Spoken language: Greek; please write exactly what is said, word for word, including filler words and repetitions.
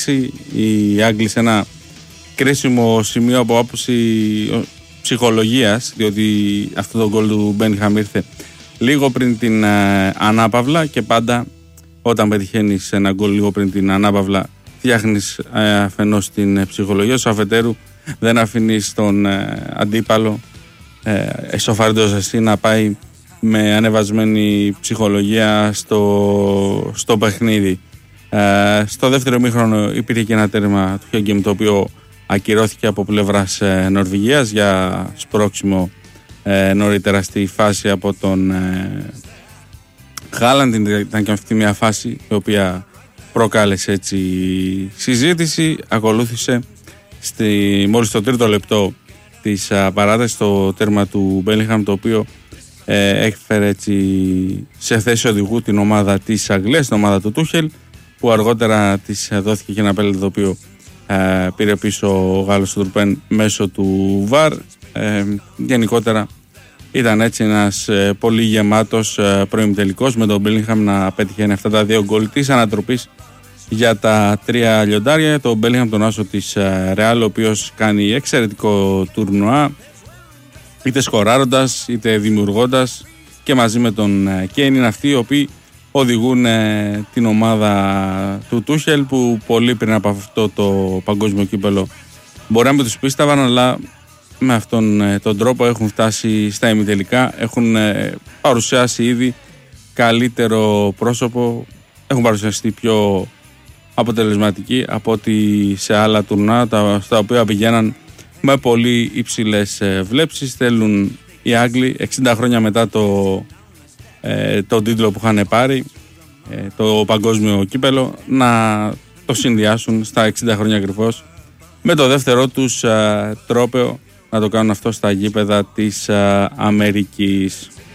εξελίξει. Οι Άγγλοι σε ένα κρίσιμο σημείο από άποψη ψυχολογίας, διότι αυτό το γκολ του Μπέλιγχαμ ήρθε λίγο πριν την ε, ανάπαυλα και πάντα όταν πετυχαίνεις ένα γκολ λίγο πριν την ανάπαυλα φτιάχνεις ε, αφενός την ε, ψυχολογία σου, αφετέρου δεν αφήνεις τον ε, αντίπαλο ε, εσωφαρντός εσύ να πάει με ανεβασμένη ψυχολογία στο, στο παιχνίδι. Ε, στο δεύτερο ημίχρονο υπήρχε και ένα τέρμα του Χέγκεμ το οποίο ακυρώθηκε από πλευράς ε, Νορβηγίας για σπρώξιμο ε, νωρίτερα στη φάση από τον ε, Χάλαντ. Ήταν και αυτή μια φάση η οποία προκάλεσε έτσι συζήτηση. Ακολούθησε στη, μόλις το τρίτο λεπτό της α, παράτασης το τέρμα του Μπέλιγχαμ, το οποίο ε, έφερε έτσι σε θέση οδηγού την ομάδα της Αγγλίας, την ομάδα του Τούχελ, που αργότερα της δόθηκε και ένα πέναλτι το οποίο ε, πήρε πίσω ο Γάλλος του Τουρπέν μέσω του βαρ. Ε, γενικότερα ήταν έτσι ένας ε, πολύ γεμάτος ε, προημιτελικός, με τον Μπέλιγχαμ να πετυχαίνει αυτά τα δύο γκολ της ανατροπής για τα τρία λιοντάρια. Το Μπέλιγχαμ, τον άσο της Ρεάλ, ο οποίος κάνει εξαιρετικό τουρνουά, είτε σκοράροντας είτε δημιουργώντας, και μαζί με τον Κέιν είναι αυτοί οι οποίοι οδηγούν ε, την ομάδα του Τούχελ, που πολύ πριν από αυτό το παγκόσμιο κύπελο μπορεί να μην τους πίστευαν, αλλά με αυτόν ε, τον τρόπο έχουν φτάσει στα ημιτελικά, έχουν ε, παρουσιάσει ήδη καλύτερο πρόσωπο, έχουν παρουσιαστεί πιο αποτελεσματικοί από ότι σε άλλα τουρνά τα, στα οποία πηγαίναν με πολύ υψηλές ε, βλέψεις. Θέλουν οι Άγγλοι εξήντα χρόνια μετά το, ε, το τίτλο που είχαν πάρει, ε, το παγκόσμιο κύπελο, να το συνδυάσουν στα εξήντα χρόνια ακριβώς με το δεύτερό τους ε, τρόπαιο, να το κάνουν αυτό στα γήπεδα της ε, Αμερικής.